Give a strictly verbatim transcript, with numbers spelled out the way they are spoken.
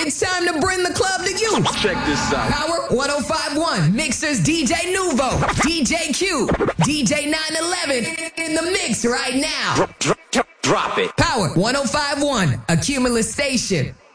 It's time to bring the club to you. Check this out. Power one oh five one, Mixers D J Nuvo, D J Q, D J nine eleven in the mix right now. Drop, drop, drop it. Power one oh five one, a Cumulus station.